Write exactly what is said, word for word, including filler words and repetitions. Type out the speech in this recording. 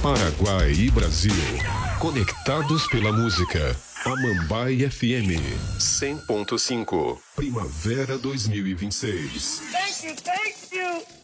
Paraguai e Brasil, conectados pela música. Amambai F M cem ponto cinco, Primavera dois mil e vinte e seis. Thank you, thank you.